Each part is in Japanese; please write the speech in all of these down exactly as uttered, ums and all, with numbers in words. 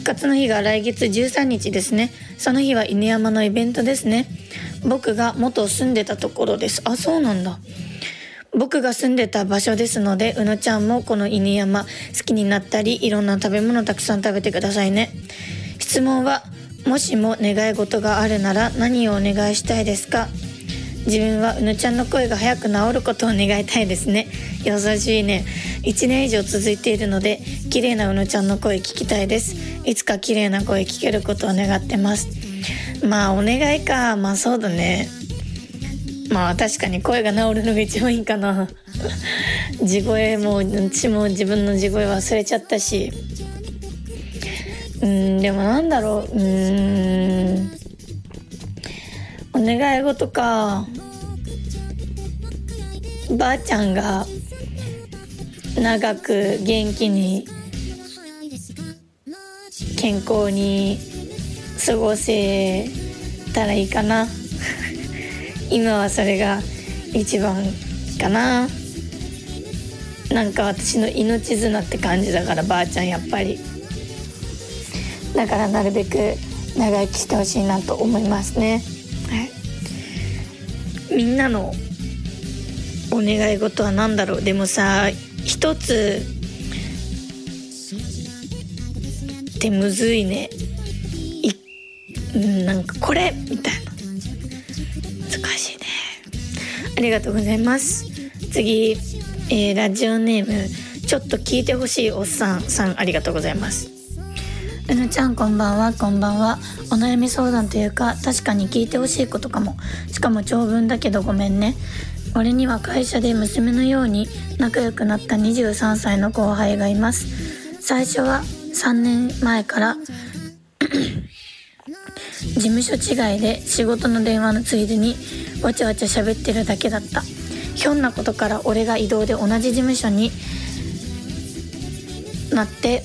活の日が来月じゅうさんにちですね。その日は犬山のイベントですね。僕が元住んでたところです。あ、そうなんだ。僕が住んでた場所ですので、うのちゃんもこの犬山好きになったり、いろんな食べ物たくさん食べてくださいね。質問は、もしも願い事があるなら何をお願いしたいですか？自分はうのちゃんの声が早く治ることを願いたいですね。優しいね。いちねん以上続いているので、綺麗なうのちゃんの声聞きたいです。いつか綺麗な声聞けることを願ってます。まあお願いか。まあそうだね。まあ確かに声が治るのが一番いいかな。地声も私も自分の地声忘れちゃったし、うーんでもなんだろう、うーんお願い事か。ばあちゃんが長く元気に健康に過ごせたらいいかな。今はそれが一番かな。なんか私の命綱って感じだから、ばあちゃんやっぱり。だからなるべく長生きしてほしいなと思いますね。はい、みんなのお願い事は何だろう。でもさ、一つってむずいね。いなんかこれみたいな、難しいね。ありがとうございます。次、えー、ラジオネームちょっと聞いてほしいおっさんさん、ありがとうございます。うのちゃんこんばんは。こんばんは。お悩み相談というか、確かに聞いてほしいことかも。しかも長文だけどごめんね。俺には会社で娘のように仲良くなったにじゅうさんさいの後輩がいます。最初はさんねんまえから事務所違いで仕事の電話のついでにわちゃわちゃ喋ってるだけだった。ひょんなことから俺が異動で同じ事務所になって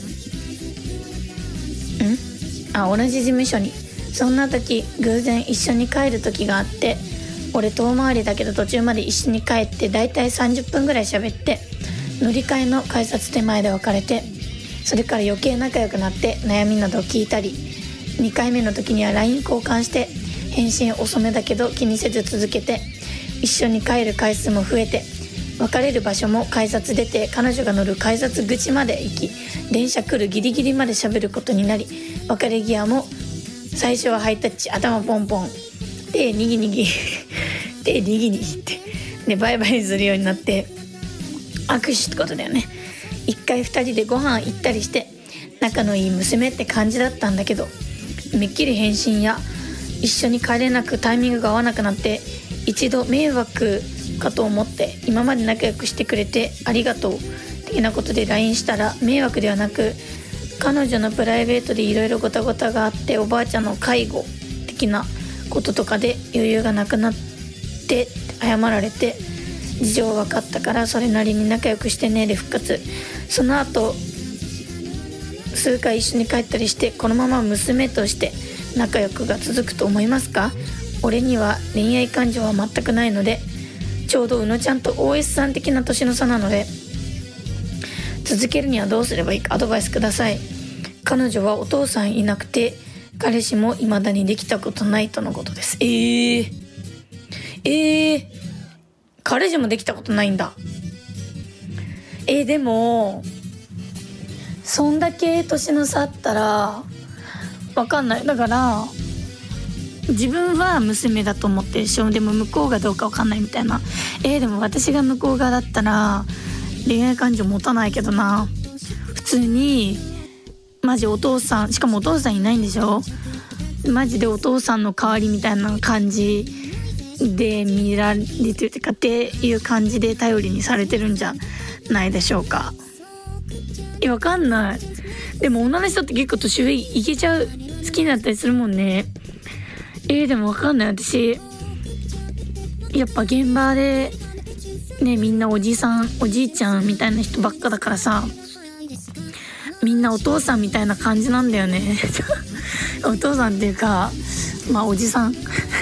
んあ同じ事務所にそんな時偶然一緒に帰る時があって、俺遠回りだけど途中まで一緒に帰ってだいたいさんじゅっぷんぐらい喋って、乗り換えの改札手前で別れて、それから余計仲良くなって悩みなどを聞いたり、にかいめの時には ライン 交換して返信遅めだけど気にせず続けて、一緒に帰る回数も増えて、別れる場所も改札出て彼女が乗る改札口まで行き、電車来るギリギリまで喋ることになり、別れ際も最初はハイタッチ、頭ポンポンでにぎにぎでにぎにぎってでバイバイするようになって握手ってことだよね。一回二人でご飯行ったりして仲のいい娘って感じだったんだけど、めっきり返信や一緒に帰れなくタイミングが合わなくなって、一度迷惑かと思って今まで仲良くしてくれてありがとう的なことで ライン したら、迷惑ではなく彼女のプライベートでいろいろごたごたがあって、おばあちゃんの介護的なこととかで余裕がなくなって謝られて、事情分かったからそれなりに仲良くしてねで復活。その後数回一緒に帰ったりして、このまま娘として仲良くが続くと思いますか？俺には恋愛感情は全くないので、ちょうどうのちゃんと オーエス さん的な年の差なので、続けるにはどうすればいいかアドバイスください。彼女はお父さんいなくて、彼氏も未だにできたことないとのことです。えー、えー、彼氏もできたことないんだ。えー、でもそんだけ年の差あったらわかんない。だから自分は娘だと思ってるし、でも向こうがどうかわかんないみたいな。えー、でも私が向こう側だったら恋愛感情持たないけどな。普通にマジお父さん、しかもお父さんいないんでしょ。マジでお父さんの代わりみたいな感じで見られてるかっていう感じで頼りにされてるんじゃないでしょうか。いやわかんない。でも女の人って結構年上いけちゃう、好きになったりするもんね。えー、でもわかんない。私やっぱ現場でね、みんなおじさんおじいちゃんみたいな人ばっかだからさ、みんなお父さんみたいな感じなんだよねお父さんっていうかまあおじさんだ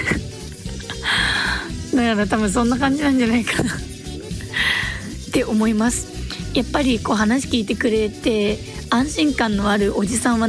から多分そんな感じなんじゃないかなって思います。やっぱりこう話聞いてくれて安心感のあるおじさんは